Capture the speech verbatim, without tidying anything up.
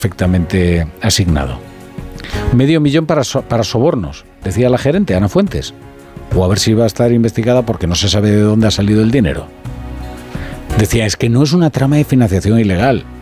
perfectamente asignado. Medio millón para, so, para sobornos, decía la gerente, Ana Fuentes. O a ver si va a estar investigada porque no se sabe de dónde ha salido el dinero. Decía, es que no es una trama de financiación ilegal.